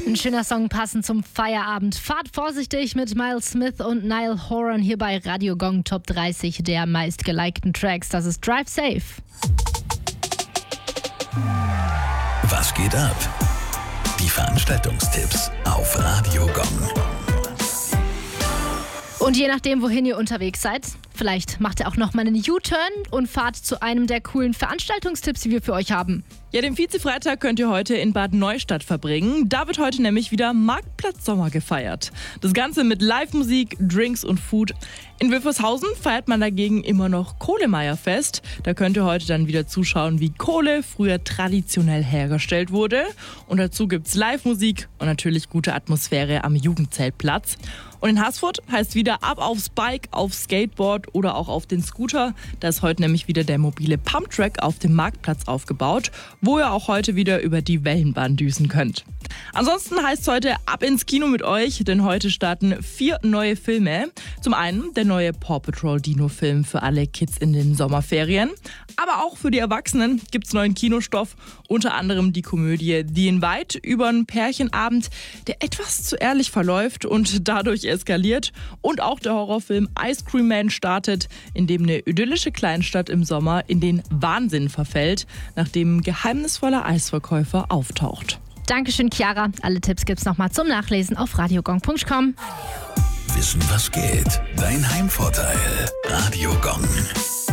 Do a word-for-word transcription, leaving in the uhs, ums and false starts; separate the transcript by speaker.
Speaker 1: Ein schöner Song passend zum Feierabend. Fahrt vorsichtig mit Miles Smith und Niall Horan hier bei Radio Gong Top dreißig der meistgelikten Tracks. Das ist Drive Safe.
Speaker 2: Was geht ab? Die Veranstaltungstipps auf Radio Gong.
Speaker 1: Und je nachdem, wohin ihr unterwegs seid, vielleicht macht ihr auch noch mal einen U-Turn und fahrt zu einem der coolen Veranstaltungstipps, die wir für euch haben.
Speaker 3: Ja, den Vize-Freitag könnt ihr heute in Bad Neustadt verbringen. Da wird heute nämlich wieder Marktplatz Sommer gefeiert. Das Ganze mit Live-Musik, Drinks und Food. In Wilfershausen feiert man dagegen immer noch Kohlemeierfest. Da könnt ihr heute dann wieder zuschauen, wie Kohle früher traditionell hergestellt wurde. Und dazu gibt's Live-Musik und natürlich gute Atmosphäre am Jugendzeltplatz. Und in Haßfurt heißt wieder ab aufs Bike, aufs Skateboard oder auch auf den Scooter. Da ist heute nämlich wieder der mobile Pumptrack auf dem Marktplatz aufgebaut, wo ihr auch heute wieder über die Wellenbahn düsen könnt. Ansonsten heißt es heute ab ins Kino mit euch, denn heute starten vier neue Filme. Zum einen der neue Paw Patrol Dino-Film für alle Kids in den Sommerferien. Aber auch für die Erwachsenen gibt es neuen Kinostoff, unter anderem die Komödie The Invite über einen Pärchenabend, der etwas zu ehrlich verläuft und dadurch eskaliert. Und auch der Horrorfilm Ice Cream Man startet, in dem eine idyllische Kleinstadt im Sommer in den Wahnsinn verfällt, nachdem ein geheimnisvoller Eisverkäufer auftaucht.
Speaker 1: Dankeschön, Chiara. Alle Tipps gibt's nochmal zum Nachlesen auf radiogong punkt com.
Speaker 2: Wissen, was geht? Dein Heimvorteil. Radio Gong.